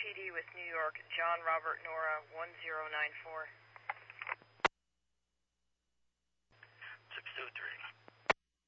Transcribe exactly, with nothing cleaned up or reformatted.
P D with New York, John Robert Nora one zero nine four.